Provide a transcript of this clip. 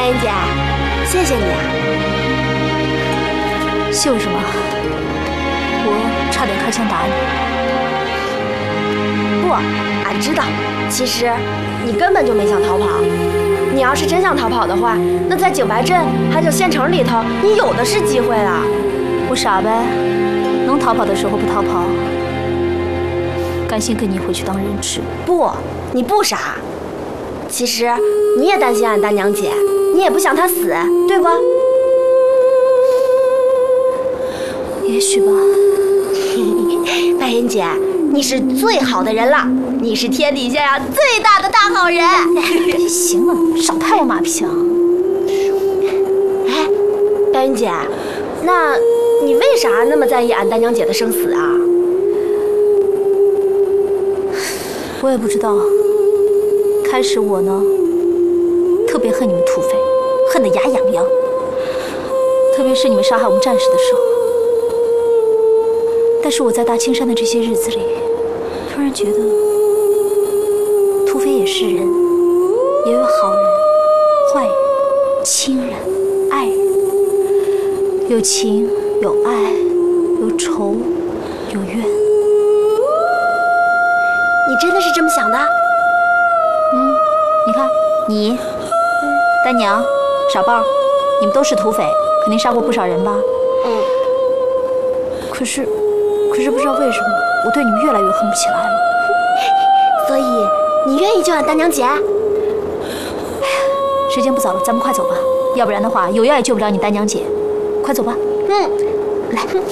白云姐，谢谢你啊。 谢我什么？我差点开枪打你。 不，俺知道，其实你根本就没想逃跑。你要是真想逃跑的话，那在景白镇还有县城里头，你有的是机会了。 我傻呗，能逃跑的时候不逃跑，甘心跟你回去当人质。 不，你不傻。其实你也担心俺大娘姐，你也不想她死，对不？ 也许吧。 白云姐，你是最好的人了，你是天底下最大的大好人。 行了，少拍我马屁啊！ 哎，白云姐，那你为啥那么在意俺大娘姐的生死啊？ 我也不知道。开始我呢，特别恨你们土匪，恨得牙痒痒。特别是你们杀害我们战士的时候。但是我在大青山的这些日子里，突然觉得，土匪也是人，也有好人、坏人、亲人、爱人，有情有爱，有仇有怨。 你真的是这么想的？ 你看你，丹娘、傻豹，你们都是土匪，肯定杀过不少人吧？可是不知道为什么，我对你们越来越恨不起来了。 所以你愿意救俺大娘姐？ 时间不早了，咱们快走吧，要不然的话，有药也救不了你丹娘姐。快走吧。 来。